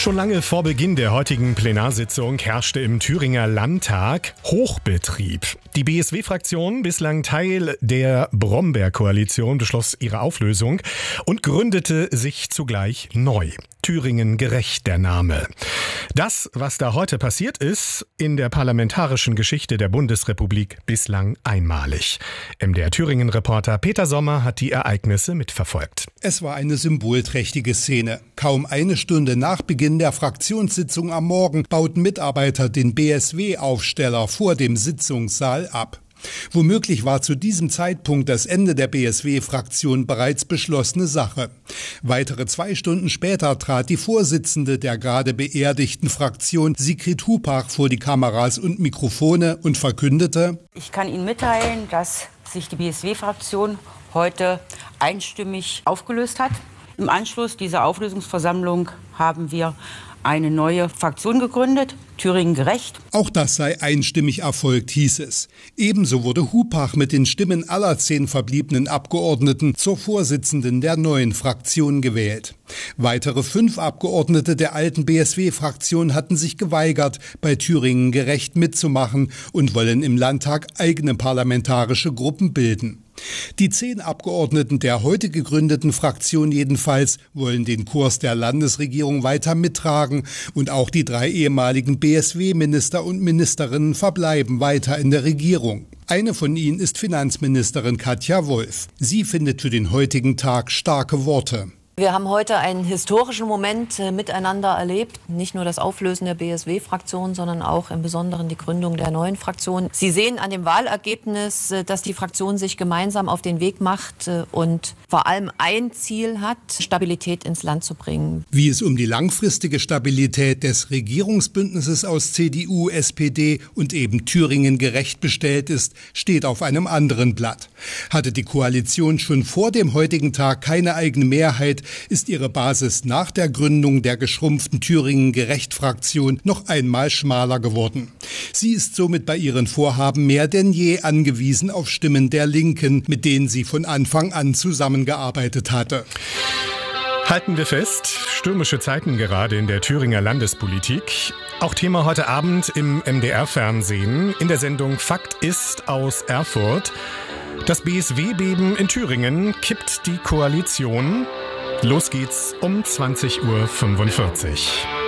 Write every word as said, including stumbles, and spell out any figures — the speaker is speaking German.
Schon lange vor Beginn der heutigen Plenarsitzung herrschte im Thüringer Landtag Hochbetrieb. Die B S W-Fraktion, bislang Teil der Brombeer-Koalition, beschloss ihre Auflösung und gründete sich zugleich neu. Thüringen gerecht der Name. Das, was da heute passiert ist, in der parlamentarischen Geschichte der Bundesrepublik bislang einmalig. M D R Thüringen-Reporter Peter Sommer hat die Ereignisse mitverfolgt. Es war eine symbolträchtige Szene. Kaum eine Stunde nach Beginn der Fraktionssitzung am Morgen bauten Mitarbeiter den B S W-Aufsteller vor dem Sitzungssaal ab. Womöglich war zu diesem Zeitpunkt das Ende der B S W-Fraktion bereits beschlossene Sache. Weitere zwei Stunden später trat die Vorsitzende der gerade beerdigten Fraktion, Sigrid Hupach, vor die Kameras und Mikrofone und verkündete: Ich kann Ihnen mitteilen, dass sich die B S W-Fraktion heute einstimmig aufgelöst hat. Im Anschluss dieser Auflösungsversammlung haben wir eine neue Fraktion gegründet, Thüringen gerecht. Auch das sei einstimmig erfolgt, hieß es. Ebenso wurde Hupach mit den Stimmen aller zehn verbliebenen Abgeordneten zur Vorsitzenden der neuen Fraktion gewählt. Weitere fünf Abgeordnete der alten B S W-Fraktion hatten sich geweigert, bei Thüringen gerecht mitzumachen und wollen im Landtag eigene parlamentarische Gruppen bilden. Die zehn Abgeordneten der heute gegründeten Fraktion jedenfalls wollen den Kurs der Landesregierung weiter mittragen und auch die drei ehemaligen B S W-Minister und Ministerinnen verbleiben weiter in der Regierung. Eine von ihnen ist Finanzministerin Katja Wolf. Sie findet für den heutigen Tag starke Worte. Wir haben heute einen historischen Moment äh, miteinander erlebt. Nicht nur das Auflösen der B S W-Fraktion, sondern auch im Besonderen die Gründung der neuen Fraktion. Sie sehen an dem Wahlergebnis, äh, dass die Fraktion sich gemeinsam auf den Weg macht äh, und vor allem ein Ziel hat, Stabilität ins Land zu bringen. Wie es um die langfristige Stabilität des Regierungsbündnisses aus C D U, S P D und eben Thüringen gerecht bestellt ist, steht auf einem anderen Blatt. Hatte die Koalition schon vor dem heutigen Tag keine eigene Mehrheit, ist ihre Basis nach der Gründung der geschrumpften Thüringen-Gerecht-Fraktion noch einmal schmaler geworden. Sie ist somit bei ihren Vorhaben mehr denn je angewiesen auf Stimmen der Linken, mit denen sie von Anfang an zusammengearbeitet hatte. Halten wir fest, stürmische Zeiten gerade in der Thüringer Landespolitik. Auch Thema heute Abend im M D R-Fernsehen in der Sendung Fakt ist aus Erfurt. Das B S W-Beben in Thüringen kippt die Koalition. Los geht's um zwanzig Uhr fünfundvierzig.